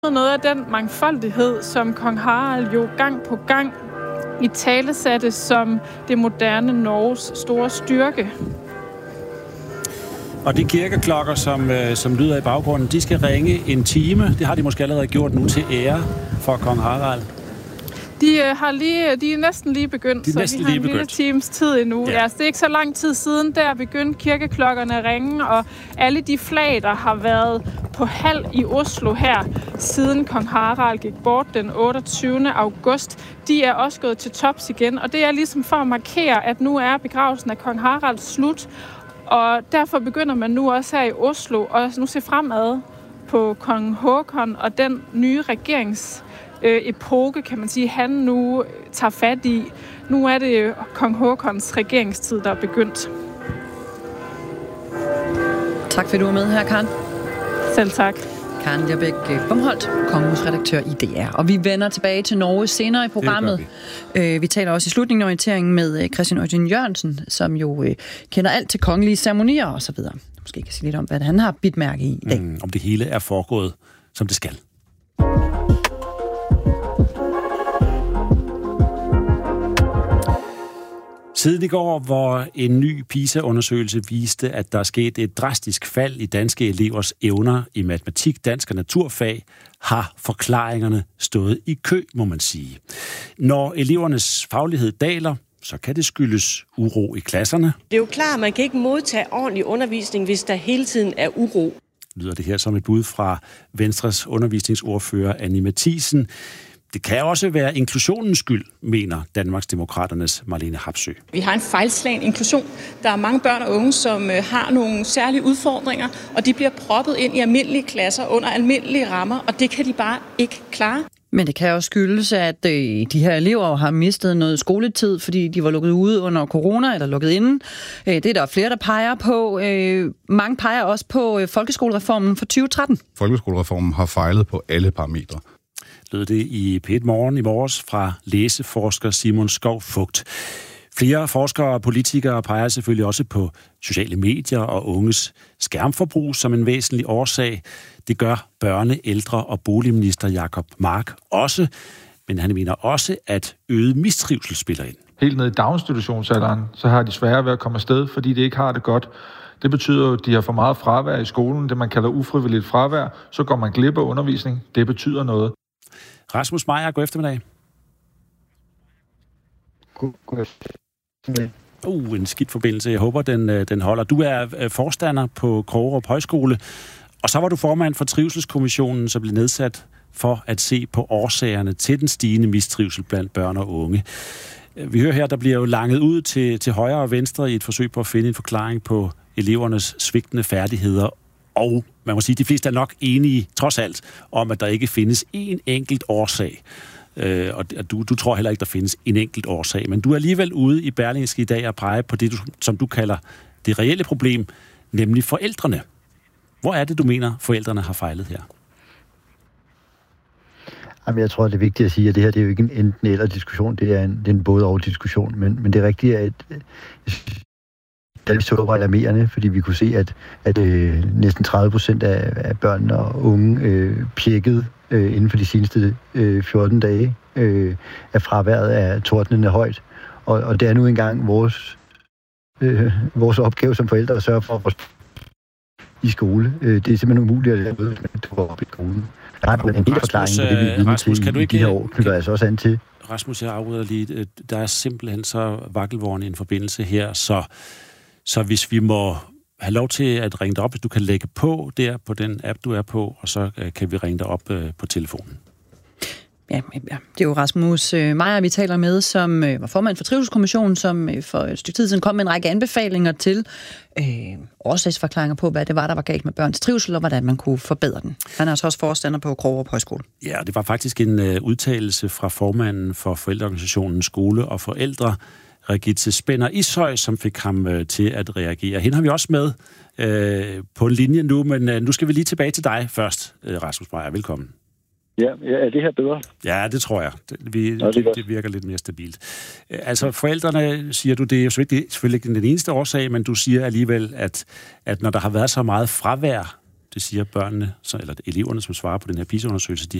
noget af den mangfoldighed, som kong Harald jo gang på gang italesatte som det moderne Norges store styrke. Og de kirkeklokker, som lyder i baggrunden, de skal ringe en time. Det har de måske allerede gjort nu til ære for kong Harald. De er næsten lige begyndt, så vi har en lille times tid endnu. Ja. Altså, det er ikke så lang tid siden, der begyndte kirkeklokkerne at ringe, og alle de flag, der har været på halv i Oslo her, siden kong Harald gik bort den 28. august, de er også gået til tops igen. Og det er ligesom for at markere, at nu er begravelsen af kong Harald slut, og derfor begynder man nu også her i Oslo at nu se fremad på kong Håkon og den nye epoke, kan man sige, han nu tager fat i. Nu er det kong Håkons regeringstid, der er begyndt. Tak fordi du var med her, Karen. Selv tak. Karen Lerbæk Bomholt, kongehusredaktør i DR. Og vi vender tilbage til Norge senere i programmet. Vi taler også i slutningen af orienteringen med Christian Øjvind Jørgensen, som jo kender alt til kongelige ceremonier og så videre. Måske kan sige lidt om, hvad han har bidt mærke i dag. Om det hele er foregået, som det skal. Siden i går, hvor en ny PISA-undersøgelse viste, at der er sket et drastisk fald i danske elevers evner i matematik, dansk og naturfag, har forklaringerne stået i kø, må man sige. Når elevernes faglighed daler, så kan det skyldes uro i klasserne. Det er jo klart, at man kan ikke modtage ordentlig undervisning, hvis der hele tiden er uro. Lyder det her som et bud fra Venstres undervisningsordfører Annie Matthiesen. Det kan også være inklusionens skyld, mener Danmarksdemokraternes Marlene Harpsøe. Vi har en fejlslagen inklusion. Der er mange børn og unge, som har nogle særlige udfordringer, og de bliver proppet ind i almindelige klasser under almindelige rammer, og det kan de bare ikke klare. Men det kan også skyldes, at de her elever har mistet noget skoletid, fordi de var lukket ude under corona, eller lukket inde. Det er der flere, der peger på. Mange peger også på folkeskolereformen for 2013. Folkeskolereformen har fejlet på alle parametre. Lød det i P1 Morgen i morges fra læseforsker Simon Skov Fugt. Flere forskere og politikere peger selvfølgelig også på sociale medier og unges skærmforbrug som en væsentlig årsag. Det gør børne-, ældre- og boligminister Jacob Mark også, men han mener også, at øget mistrivsel spiller ind. Helt ned i daginstitutionsalderen, så har de sværere ved at komme afsted, fordi de ikke har det godt. Det betyder jo, at de har for meget fravær i skolen, det man kalder ufrivilligt fravær, så går man glip af undervisning. Det betyder noget. Rasmus Meyer, god eftermiddag. God eftermiddag. En skidt forbindelse. Jeg håber, den holder. Du er forstander på Krogerup Højskole, og så var du formand for Trivselskommissionen, som blev nedsat for at se på årsagerne til den stigende mistrivsel blandt børn og unge. Vi hører her, der bliver jo langet ud til højre og venstre i et forsøg på at finde en forklaring på elevernes svigtende færdigheder. Og man må sige, at de fleste er nok enige, trods alt, om at der ikke findes én enkelt årsag. Og du tror heller ikke, der findes en enkelt årsag. Men du er alligevel ude i Berlingske i dag og pege på det, som du kalder det reelle problem, nemlig forældrene. Hvor er det, du mener, forældrene har fejlet her? Jamen, jeg tror, det er vigtigt at sige, at det her det er jo ikke en enten-eller diskussion. Det er en både-og-diskussion. Men det er rigtigt, at det så var alarmerende, fordi vi kunne se, at næsten 30% af børn og unge pjekkede inden for de seneste 14 dage af fraværet af tordnende højt. Og det er nu engang vores opgave som forældre at sørge for i skole. Det er simpelthen umuligt at lave noget, hvis man går op i skolen. Der er en del forklaring på det, vi er vidne til i de her år, knytter altså også an til. Rasmus, jeg afbryder lige. Der er simpelthen så vakkelvorne en forbindelse her, så hvis vi må have lov til at ringe dig op, hvis du kan lægge på der på den app, du er på, og så kan vi ringe dig op på telefonen. Ja, det er jo Rasmus Meyer, vi taler med, som var formand for Trivselskommissionen, som for et stykke tid siden kom med en række anbefalinger til årsagsforklaringer på, hvad det var, der var galt med børns trivsel, og hvordan man kunne forbedre den. Han er også forstander på Krogerup Højskole. Ja, det var faktisk en udtalelse fra formanden for forældreorganisationen Skole og Forældre, Regitze Spænder Ishøj, som fik ham til at reagere. Hende har vi også med på en linje nu, men nu skal vi lige tilbage til dig først, Rasmus Meyer. Velkommen. Ja, er det her bedre? Ja, det tror jeg. Det virker lidt mere stabilt. Altså, forældrene, siger du, det er jo selvfølgelig ikke den eneste årsag, men du siger alligevel, at når der har været så meget fravær Det siger børnene, eller eleverne, som svarer på den her PISA-undersøgelse, de